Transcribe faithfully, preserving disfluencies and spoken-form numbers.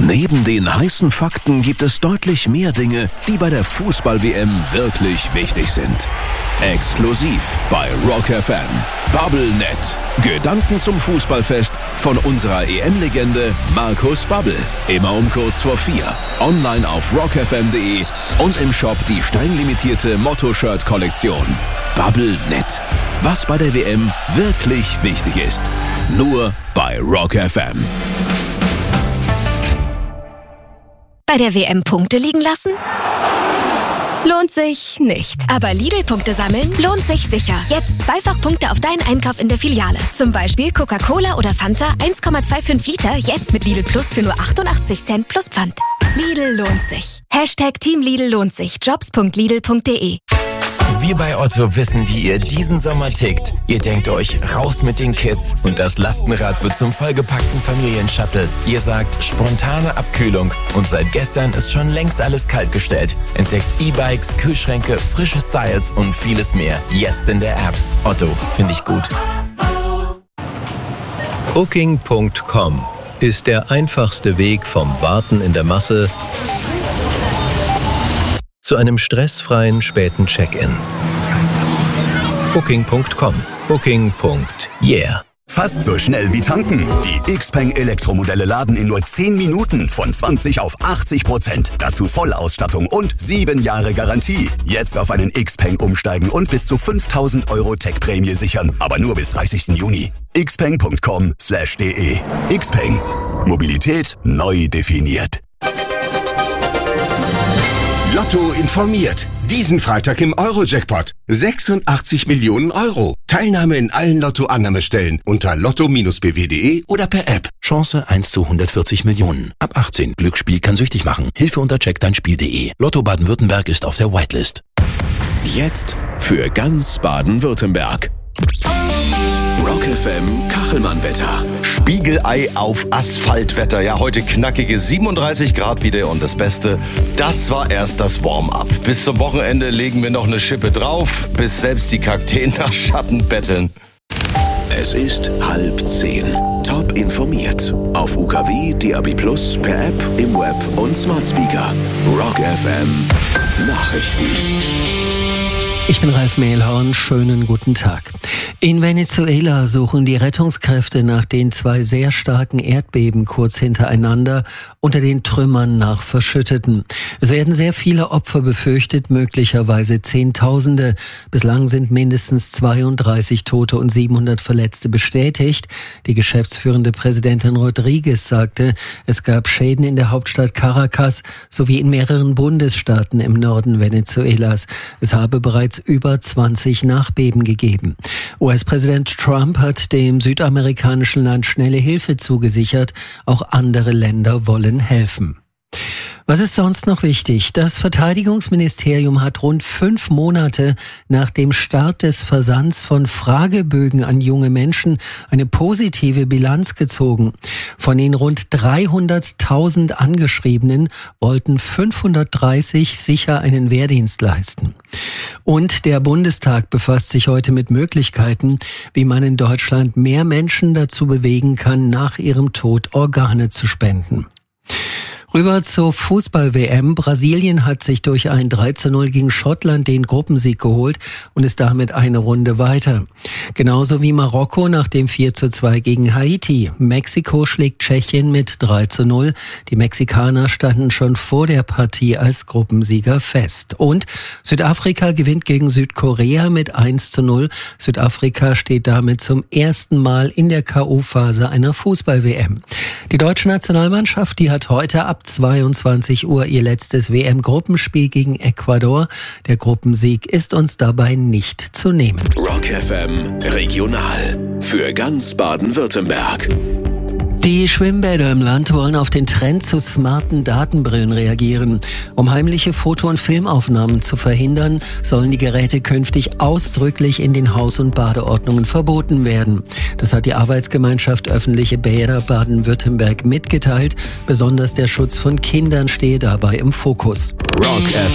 Neben den heißen Fakten gibt es deutlich mehr Dinge, die bei der Fußball-W M wirklich wichtig sind. Exklusiv bei Rock F M. Bubblenet. Gedanken zum Fußballfest von unserer E M-Legende Markus Babbel. Immer um kurz vor vier. Online auf rock f m punkt d e und im Shop die streng Motto-Shirt-Kollektion. Bubblenet. Was bei der W M wirklich wichtig ist. Nur bei Rock F M. Bei der W M Punkte liegen lassen? Lohnt sich nicht. Aber Lidl-Punkte sammeln lohnt sich sicher. Jetzt zweifach Punkte auf deinen Einkauf in der Filiale. Zum Beispiel Coca-Cola oder Fanta eins Komma fünfundzwanzig Liter, jetzt mit Lidl Plus für nur achtundachtzig Cent plus Pfand. Lidl lohnt sich. Hashtag Team Lidl lohnt sich. jobs punkt lidl punkt d e. Wir bei Otto wissen, wie ihr diesen Sommer tickt. Ihr denkt euch, raus mit den Kids und das Lastenrad wird zum vollgepackten Familienshuttle. Ihr sagt, spontane Abkühlung und seit gestern ist schon längst alles kaltgestellt. Entdeckt E-Bikes, Kühlschränke, frische Styles und vieles mehr. Jetzt in der App. Otto, finde ich gut. Booking Punkt com ist der einfachste Weg vom Warten in der Masse zu einem stressfreien späten Check-in. Booking Punkt com. Booking. Yeah. Fast so schnell wie tanken. Die Xpeng Elektromodelle laden in nur zehn Minuten von zwanzig auf achtzig Prozent. Dazu Vollausstattung und sieben Jahre Garantie. Jetzt auf einen Xpeng umsteigen und bis zu fünftausend Euro Tech-Prämie sichern. Aber nur bis dreißigsten Juni. xpeng punkt com slash d e. Xpeng. Mobilität neu definiert. Lotto informiert. Diesen Freitag im Euro-Jackpot. sechsundachtzig Millionen Euro. Teilnahme in allen Lotto-Annahmestellen unter lotto b w punkt d e oder per App. Chance eins zu hundertvierzig Millionen. Ab achtzehn. Glücksspiel kann süchtig machen. Hilfe unter check dein spiel punkt d e. Lotto Baden-Württemberg ist auf der Whitelist. Jetzt für ganz Baden-Württemberg. Rock F M Kachelmann-Wetter. Spiegelei auf Asphaltwetter. Ja, heute knackige siebenunddreißig Grad wieder und das Beste, das war erst das Warm-up. Bis zum Wochenende legen wir noch eine Schippe drauf, bis selbst die Kakteen nach Schatten betteln. Es ist halb zehn. Top informiert. Auf U K W, D A B plus, per App, im Web und Smart Speaker. Rock F M Nachrichten. Ich bin Ralf Mehlhorn, schönen guten Tag. In Venezuela suchen die Rettungskräfte nach den zwei sehr starken Erdbeben kurz hintereinander unter den Trümmern nach Verschütteten. Es werden sehr viele Opfer befürchtet, möglicherweise Zehntausende. Bislang sind mindestens zweiunddreißig Tote und siebenhundert Verletzte bestätigt. Die geschäftsführende Präsidentin Rodriguez sagte, es gab Schäden in der Hauptstadt Caracas sowie in mehreren Bundesstaaten im Norden Venezuelas. Es habe bereits über zwanzig Nachbeben gegeben. U S-Präsident Trump hat dem südamerikanischen Land schnelle Hilfe zugesichert. Auch andere Länder wollen helfen. Was ist sonst noch wichtig? Das Verteidigungsministerium hat rund fünf Monate nach dem Start des Versands von Fragebögen an junge Menschen eine positive Bilanz gezogen. Von den rund dreihunderttausend Angeschriebenen wollten fünfhundertdreißig sicher einen Wehrdienst leisten. Und der Bundestag befasst sich heute mit Möglichkeiten, wie man in Deutschland mehr Menschen dazu bewegen kann, nach ihrem Tod Organe zu spenden. Rüber zur Fußball-W M. Brasilien hat sich durch ein drei zu null gegen Schottland den Gruppensieg geholt und ist damit eine Runde weiter. Genauso wie Marokko nach dem vier zu zwei gegen Haiti. Mexiko schlägt Tschechien mit drei zu null. Die Mexikaner standen schon vor der Partie als Gruppensieger fest. Und Südafrika gewinnt gegen Südkorea mit eins zu null. Südafrika steht damit zum ersten Mal in der K O-Phase einer Fußball-W M. Die deutsche Nationalmannschaft, die hat heute ab zweiundzwanzig Uhr ihr letztes W M-Gruppenspiel gegen Ecuador. Der Gruppensieg ist uns dabei nicht zu nehmen. Rock F M Regional für ganz Baden-Württemberg. Die Schwimmbäder im Land wollen auf den Trend zu smarten Datenbrillen reagieren. Um heimliche Foto- und Filmaufnahmen zu verhindern, sollen die Geräte künftig ausdrücklich in den Haus- und Badeordnungen verboten werden. Das hat die Arbeitsgemeinschaft Öffentliche Bäder Baden-Württemberg mitgeteilt. Besonders der Schutz von Kindern stehe dabei im Fokus. Rock F M